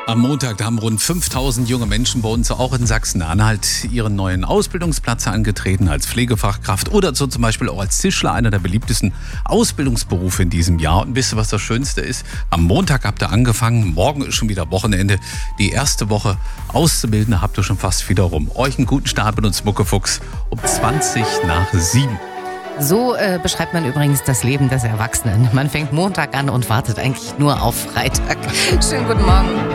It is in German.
Am Montag da haben rund 5000 junge Menschen bei uns auch in Sachsen-Anhalt ihren neuen Ausbildungsplatz angetreten als Pflegefachkraft oder so zum Beispiel auch als Tischler, einer der beliebtesten Ausbildungsberufe in diesem Jahr. Und wisst ihr, was das Schönste ist? Am Montag habt ihr angefangen, morgen ist schon wieder Wochenende. Die erste Woche Auszubildende habt ihr schon fast wieder rum. Euch einen guten Start mit uns Muckefuchs um 7:20. So beschreibt man übrigens das Leben des Erwachsenen. Man fängt Montag an und wartet eigentlich nur auf Freitag. Schönen guten Morgen.